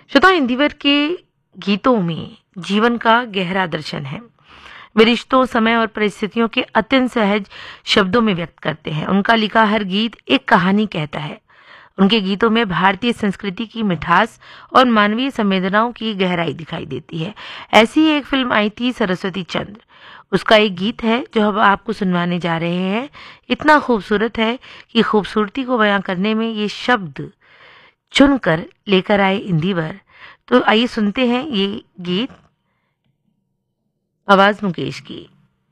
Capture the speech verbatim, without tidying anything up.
श्रोता, इंदिवर के गीतों में जीवन का गहरा दर्शन है। वे रिश्तों, समय और परिस्थितियों के अत्यंत सहज शब्दों में व्यक्त करते हैं। उनका लिखा हर गीत एक कहानी कहता है। उनके गीतों में भारतीय संस्कृति की मिठास और मानवीय संवेदनाओं की गहराई दिखाई देती है। ऐसी ही एक फिल्म आई थी, सरस्वती चंद्र। उसका एक गीत है जो हम आपको सुनवाने जा रहे हैं। इतना खूबसूरत है कि खूबसूरती को बयां करने में ये शब्द चुनकर लेकर आए इंदिवर। तो आइए सुनते हैं ये गीत, आवाज मुकेश की।